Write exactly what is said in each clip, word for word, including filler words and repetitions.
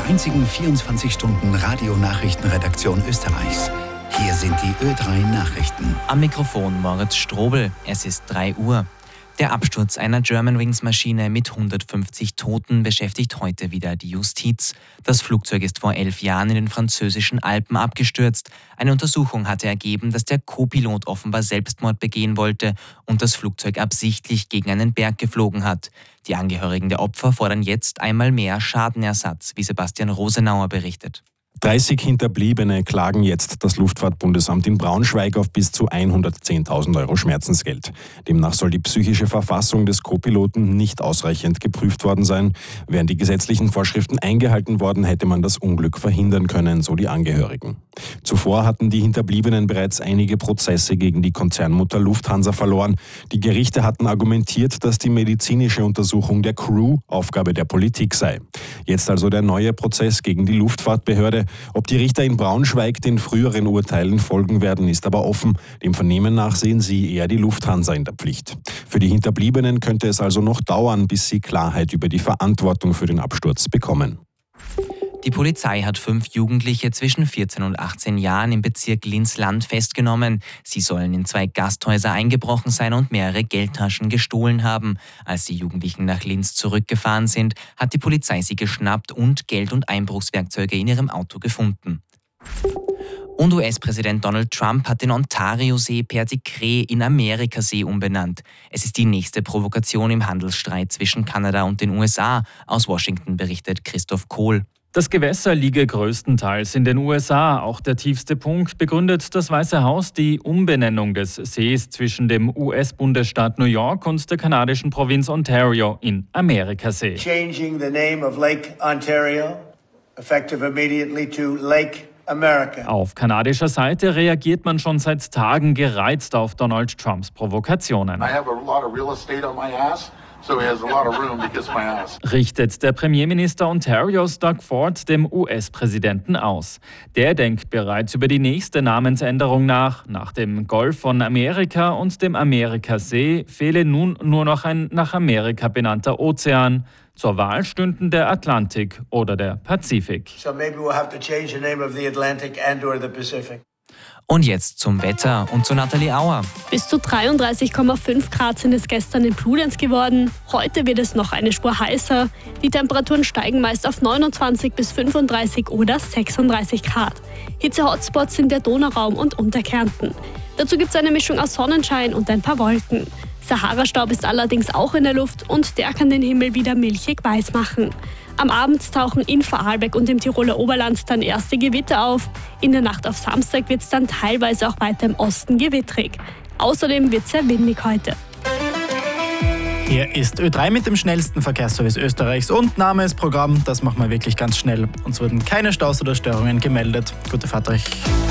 einzigen vierundzwanzig Stunden Radionachrichtenredaktion Österreichs. Hier sind die Ö drei Nachrichten. Am Mikrofon Moritz Strobel. Es ist drei Uhr. Der Absturz einer Germanwings-Maschine mit hundertfünfzig Toten beschäftigt heute wieder die Justiz. Das Flugzeug ist vor elf Jahren in den französischen Alpen abgestürzt. Eine Untersuchung hatte ergeben, dass der Co-Pilot offenbar Selbstmord begehen wollte und das Flugzeug absichtlich gegen einen Berg geflogen hat. Die Angehörigen der Opfer fordern jetzt einmal mehr Schadenersatz, wie Sebastian Rosenauer berichtet. dreißig Hinterbliebene klagen jetzt das Luftfahrtbundesamt in Braunschweig auf bis zu hundertzehntausend Euro Schmerzensgeld. Demnach soll die psychische Verfassung des Co-Piloten nicht ausreichend geprüft worden sein. Wären die gesetzlichen Vorschriften eingehalten worden, hätte man das Unglück verhindern können, so die Angehörigen. Zuvor hatten die Hinterbliebenen bereits einige Prozesse gegen die Konzernmutter Lufthansa verloren. Die Gerichte hatten argumentiert, dass die medizinische Untersuchung der Crew Aufgabe der Politik sei. Jetzt also der neue Prozess gegen die Luftfahrtbehörde. Ob die Richter in Braunschweig den früheren Urteilen folgen werden, ist aber offen. Dem Vernehmen nach sehen sie eher die Lufthansa in der Pflicht. Für die Hinterbliebenen könnte es also noch dauern, bis sie Klarheit über die Verantwortung für den Absturz bekommen. Die Polizei hat fünf Jugendliche zwischen vierzehn und achtzehn Jahren im Bezirk Linz-Land festgenommen. Sie sollen in zwei Gasthäuser eingebrochen sein und mehrere Geldtaschen gestohlen haben. Als die Jugendlichen nach Linz zurückgefahren sind, hat die Polizei sie geschnappt und Geld- und Einbruchswerkzeuge in ihrem Auto gefunden. Und U S-Präsident Donald Trump hat den Ontario-See Perth-y-Cray in Amerikasee umbenannt. Es ist die nächste Provokation im Handelsstreit zwischen Kanada und den U S A. Aus Washington berichtet Christoph Kohl. Das Gewässer liege größtenteils in den U S A. Auch der tiefste Punkt begründet das Weiße Haus die Umbenennung des Sees zwischen dem U S-Bundesstaat New York und der kanadischen Provinz Ontario in Amerikasee. Changing the name of Lake Ontario, effective immediately to Lake America. Auf kanadischer Seite reagiert man schon seit Tagen gereizt auf Donald Trumps Provokationen. I have a lot of real estate on my ass. So he has a lot of room to kiss my ass. Richtet der Premierminister Ontarios Doug Ford dem U S-Präsidenten aus. Der denkt bereits über die nächste Namensänderung nach. Nach dem Golf von Amerika und dem Amerikasee fehle nun nur noch ein nach Amerika benannter Ozean. Zur Wahl stünden der Atlantik oder der Pazifik. So maybe we'll have to change the name of the Atlantic and or the Pacific. Und jetzt zum Wetter und zu Nathalie Auer. Bis zu dreiunddreißig Komma fünf Grad sind es gestern in Bludenz geworden. Heute wird es noch eine Spur heißer. Die Temperaturen steigen meist auf neunundzwanzig bis fünfunddreißig oder sechsunddreißig Grad. Hitze-Hotspots sind der Donauraum und Unterkärnten. Dazu gibt es eine Mischung aus Sonnenschein und ein paar Wolken. Sahara-Staub ist allerdings auch in der Luft und der kann den Himmel wieder milchig weiß machen. Am Abend tauchen in Vorarlberg und im Tiroler Oberland dann erste Gewitter auf. In der Nacht auf Samstag wird es dann teilweise auch weiter im Osten gewittrig. Außerdem wird es sehr windig heute. Hier ist Ö drei mit dem schnellsten Verkehrsservice Österreichs und Name ist Programm. Das machen wir wirklich ganz schnell. Uns wurden keine Staus oder Störungen gemeldet. Gute Fahrt euch.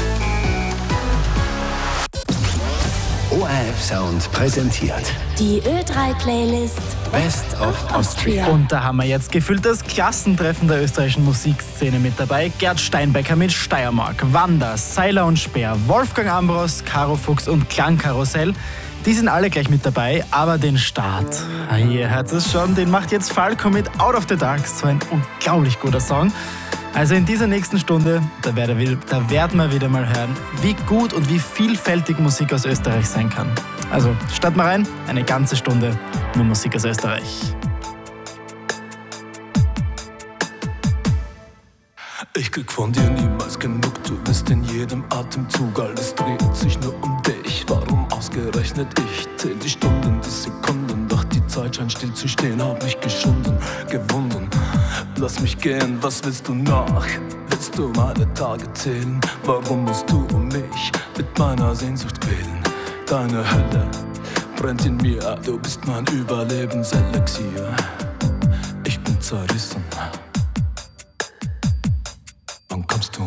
O R F Sound präsentiert die Ö drei Playlist Best of Austria. Und da haben wir jetzt gefühlt das Klassentreffen der österreichischen Musikszene mit dabei. Gerd Steinbecker mit Steiermark, Wanda, Seiler und Speer, Wolfgang Ambros, Caro Fuchs und Klangkarussell. Die sind alle gleich mit dabei, aber den Start, ah, ihr hört es schon, den macht jetzt Falco mit Out of the Dark. So ein unglaublich guter Song. Also in dieser nächsten Stunde, da werden wir wieder mal hören, wie gut und wie vielfältig Musik aus Österreich sein kann. Also starten wir rein, eine ganze Stunde nur Musik aus Österreich. Ich krieg von dir niemals genug, du bist in jedem Atemzug, alles dreht sich nur um dich. Warum ausgerechnet ich? Zähl die Stunden, die Sekunden, doch die Zeit scheint still zu stehen, hab mich geschunden, gewunden. Lass mich gehen, was willst du noch? Willst du meine Tage zählen? Warum musst du um mich mit meiner Sehnsucht quälen? Deine Hölle brennt in mir, du bist mein Überlebenselixier. Ich bin zerrissen.